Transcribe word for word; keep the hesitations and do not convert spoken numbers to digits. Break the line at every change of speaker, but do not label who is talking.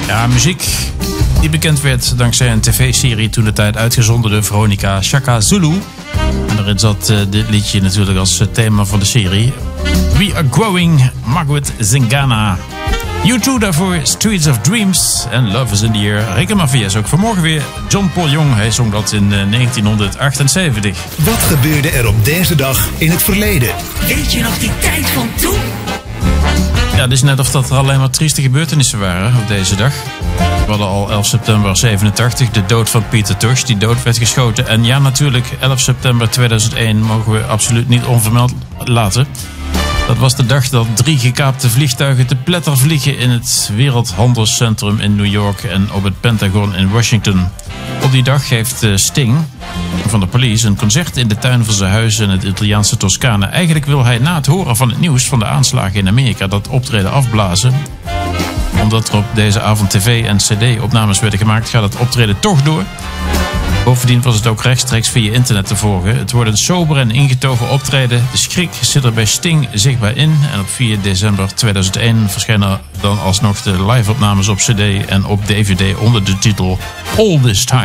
Ja, muziek die bekend werd dankzij een tv-serie toen de tijd uitgezonden door Veronica Shaka Zulu. En daarin zat uh, dit liedje natuurlijk als uh, thema van de serie. We Are Growing, Margaret Zingana. U twee daarvoor, Streets of Dreams en Love is in the Air. Reken maar via ook vanmorgen weer. John Paul Young, hij zong dat in uh, negentienhonderdachtenzeventig.
Wat gebeurde er op deze dag in het verleden?
Weet je nog die tijd van toen?
Ja, het is net of dat er alleen maar trieste gebeurtenissen waren op deze dag. We hadden al elf september zevenentachtig, de dood van Peter Tosh, die dood werd geschoten. En ja, natuurlijk, elf september tweeduizend één mogen we absoluut niet onvermeld laten. Dat was de dag dat drie gekaapte vliegtuigen te pletter vliegen in het Wereldhandelscentrum in New York en op het Pentagon in Washington. Op die dag geeft Sting van de Police een concert in de tuin van zijn huis in het Italiaanse Toscane. Eigenlijk wil hij na het horen van het nieuws van de aanslagen in Amerika dat optreden afblazen. Omdat er op deze avond tv- en cd-opnames werden gemaakt, gaat het optreden toch door. Bovendien was het ook rechtstreeks via internet te volgen. Het wordt een sober en ingetogen optreden. De schrik zit er bij Sting zichtbaar in. En op vier december tweeduizend één verschijnen dan alsnog de live-opnames op cd en op D V D onder de titel All This Time.